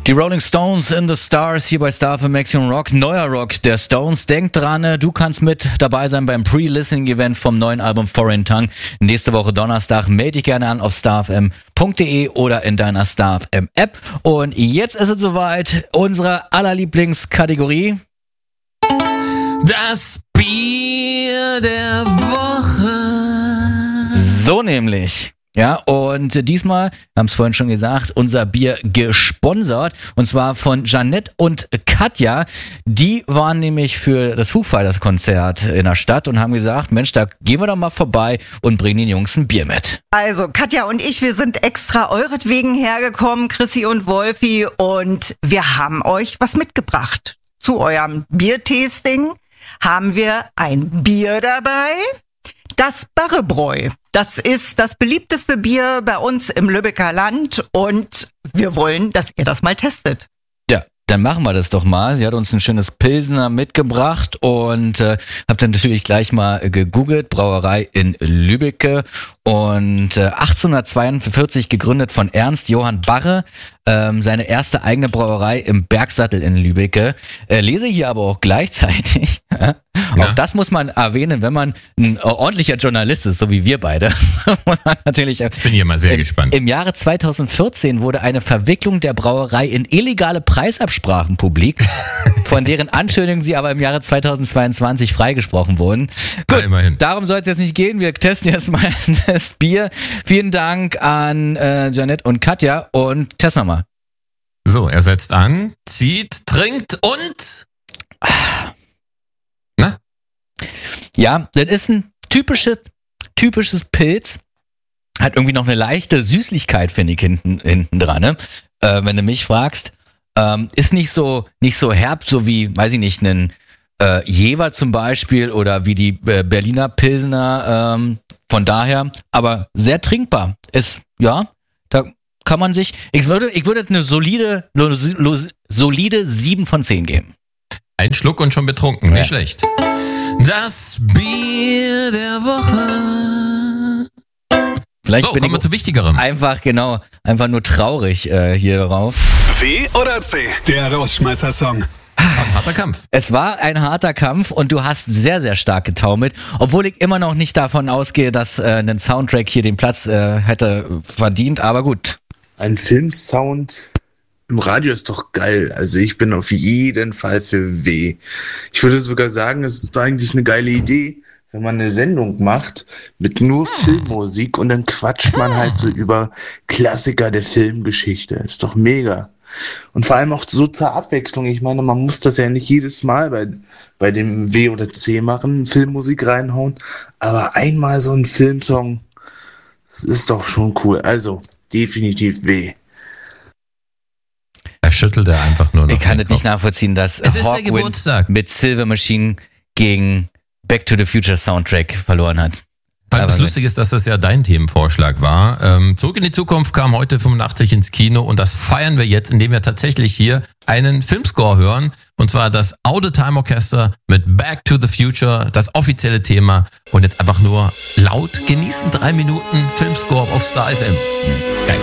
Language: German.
Die Rolling Stones in the Stars hier bei Star FM Maximum Rock. Neuer Rock der Stones. Denk dran, du kannst mit dabei sein beim Pre-Listening-Event vom neuen Album Foreign Tongue. Nächste Woche Donnerstag. Melde dich gerne an auf starfm.de oder in deiner Star FM App. Und jetzt ist es soweit. Unsere allerlieblingskategorie. Das Bier der Woche. So nämlich. Ja, und diesmal, wir haben es vorhin schon gesagt, unser Bier gesponsert, und zwar von Jeanette und Katja. Die waren nämlich für das Foo Fighters Konzert in der Stadt und haben gesagt, Mensch, da gehen wir doch mal vorbei und bringen den Jungs ein Bier mit. Also Katja und ich, wir sind extra euretwegen hergekommen, Chrissy und Wolfi, und wir haben euch was mitgebracht. Zu eurem Biertasting haben wir ein Bier dabei. Das Barrebräu. Das ist das beliebteste Bier bei uns im Lübecker Land und wir wollen, dass ihr das mal testet. Ja, dann machen wir das doch mal. Sie hat uns ein schönes Pilsner mitgebracht und hab dann natürlich gleich mal gegoogelt, Brauerei in Lübbecke und 1842 gegründet von Ernst Johann Barre, seine erste eigene Brauerei im Bergsattel in Lübbecke. Lese hier aber auch gleichzeitig, auch das muss man erwähnen, wenn man ein ordentlicher Journalist ist, so wie wir beide, muss man natürlich. Jetzt bin ich mal sehr gespannt. Im Jahre 2014 wurde eine Verwicklung der Brauerei in illegale Preisabsprachen publik, von deren Anschuldigungen sie aber im Jahre 2022 freigesprochen wurden. Gut, immerhin. Darum soll es jetzt nicht gehen. Wir testen jetzt mal das Bier. Vielen Dank an Jeanette und Katja und testen wir mal. So, er setzt an, zieht, trinkt und... Na? Ja, das ist ein typisches Pilz. Hat irgendwie noch eine leichte Süßlichkeit, finde ich, hinten dran, ne? Wenn du mich fragst. Ist nicht so herb, so wie, weiß ich nicht, einen Jever zum Beispiel oder wie die Berliner Pilsner, von daher, aber sehr trinkbar. Ist, ja, da kann man sich, ich würde eine solide 7 von 10 geben. Ein Schluck und schon betrunken, nicht schlecht. Das Bier der Woche. Vielleicht so, bin kommen wir zu Wichtigerem. Einfach nur traurig hier drauf. W oder C? Der Rausschmeißer-Song. Ein harter Kampf. Es war ein harter Kampf und du hast sehr, sehr stark getaumelt, obwohl ich immer noch nicht davon ausgehe, dass ein Soundtrack hier den Platz hätte verdient, aber gut. Ein Filmsound im Radio ist doch geil. Also ich bin auf jeden Fall für W. Ich würde sogar sagen, es ist eigentlich eine geile Idee, wenn man eine Sendung macht mit nur Filmmusik und dann quatscht man halt so über Klassiker der Filmgeschichte. Ist doch mega. Und vor allem auch so zur Abwechslung. Ich meine, man muss das ja nicht jedes Mal bei dem W oder C machen, Filmmusik reinhauen. Aber einmal so ein Filmsong, das ist doch schon cool. Also definitiv W. Da schüttelt er einfach nur noch. Ich kann das nicht nachvollziehen, dass Hawkwind mit Silver Machine gegen Back to the Future Soundtrack verloren hat. Das Lustige ist, dass das ja dein Themenvorschlag war. Zurück in die Zukunft kam heute 85 ins Kino und das feiern wir jetzt, indem wir tatsächlich hier einen Filmscore hören. Und zwar das Audio Time Orchester mit Back to the Future, das offizielle Thema. Und jetzt einfach nur laut genießen, 3 Minuten Filmscore auf Star FM. Geil.